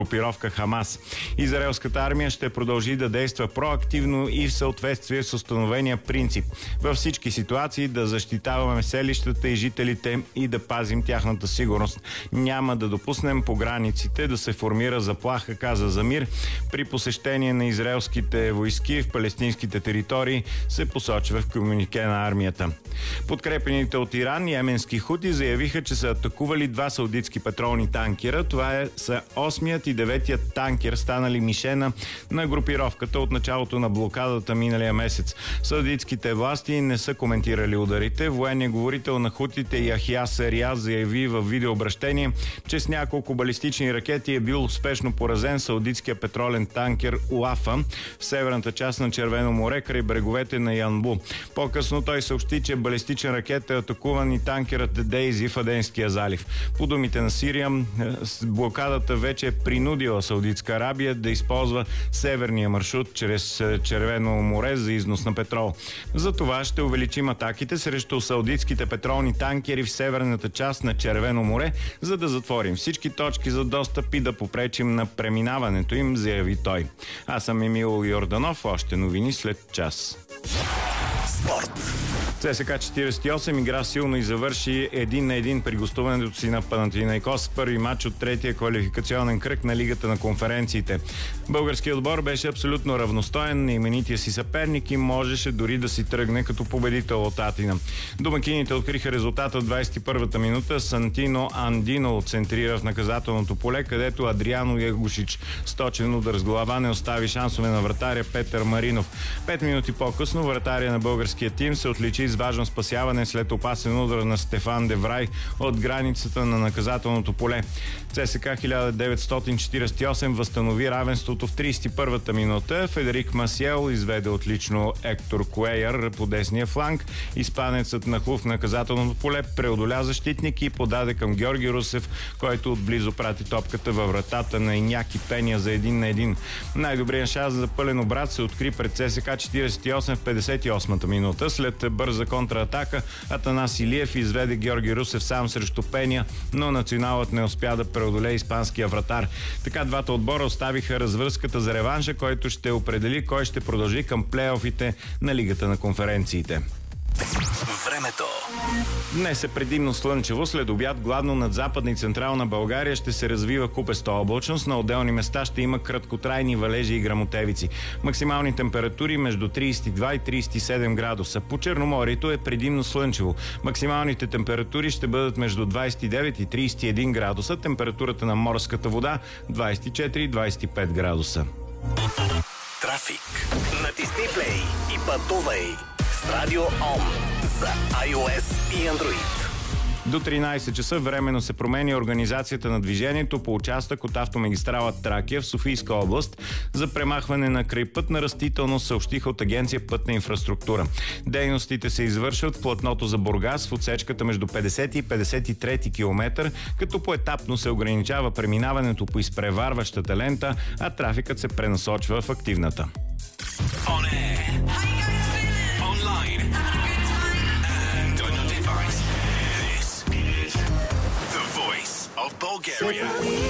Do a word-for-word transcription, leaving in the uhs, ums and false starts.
групировка Хамас. Израелската армия ще продължи да действа проактивно и в съответствие с установения принцип. Във всички ситуации да защитаваме селищата и жителите и да пазим тяхната сигурност. Няма да допуснем по границите да се формира заплаха, каза Замир. При посещение на израелските войски в палестинските територии се посочва в комюнике на армията. Подкрепените от Иран йеменски хути заявиха, че са атакували два саудитски петролни танкера. Това е, са осмият и деветият танкер, станали мишена на групировката от началото на блокадата миналия месец. Саудитските власти не са коментирали ударите. Военният говорител на хутите Яхия Серия заяви в видеообращение, че с няколко балистични ракети е бил успешно поразен саудитския петролен танкер Уафа в северната част на Червено море край бреговете на Янбу. По-късно той съобщи, че балистичен ракет е атакуван и танкерът Дейзи в Аденския залив. По думите на Сирия, блокадата вече е принудила Саудитска Арабия да използва северния маршрут чрез Червено море за износ на петрол. За това ще увеличим атаките срещу саудитските петролни танкери в северната част на Червено море, за да затворим всички точки за достъп и да попречим на преминаването им, заяви той. Аз съм Емил Йорданов, още новини след час. Спорт. ЦСКА четиридесет и осем игра силно и завърши един на един при гостуването си на Панатинайкос в първи матч от третия квалификационен кръг на Лигата на конференциите. Българският отбор беше абсолютно равностоен на именития си съперник и можеше дори да си тръгне като победител от Атина. Домакините откриха резултата в двадесет и първата минута. Сантино Андино центрира в наказателното поле, където Адриано Ягушич с точен удар с глава не остави шансове на вратаря Петър Маринов. Пет минути по-късно вратаря на българския тим се отличи с важно спасяване след опасен удар на Стефан Деврай от границата на наказателното поле. ЦСКА хиляда деветстотин четиридесет и осем възстанови равенството в тридесет и първата минута. Федерик Масиел изведе отлично Ектор Куейър по десния фланг. Испанецът нахлу в наказателното поле, преодоля защитник и подаде към Георги Русев, който отблизо прати топката във вратата на Иняки Пеня за един на един. Най-добрият шанс за пълен обрат се откри пред ЦСКА четиридесет и осем в петдесет и осмата минута. След бърза контратака Атанас Илиев изведе Георги Русев сам срещу Пеня, но националът не успя да преодолее испанския вратар. Така двата отбора оставиха развръзката за реванша, който ще определи кой ще продължи към плейофите на Лигата на конференциите. Времето. Днес е предимно слънчево. След обяд гладно над Западна и Централна България ще се развива купеста облачност. На отделни места ще има краткотрайни валежи и гръмотевици. Максимални температури между тридесет и два и тридесет и седем градуса. По Черноморието е предимно слънчево. Максималните температури ще бъдат между двадесет и девет и тридесет и един градуса. Температурата на морската вода двадесет и четири и двадесет и пет градуса. Трафик. Натисни плей и пътувай с Радио Ом за iOS и Android. До тринадесет часа временно се променя организацията на движението по участък от автомагистрала Тракия в Софийска област. За премахване на крайпътна растителност съобщиха от Агенция Пътна инфраструктура. Дейностите се извършват в платното за Бургас в отсечката между петдесети и петдесет и трети километър, като поетапно се ограничава преминаването по изпреварващата лента, а трафикът се пренасочва в активната. Bulgaria.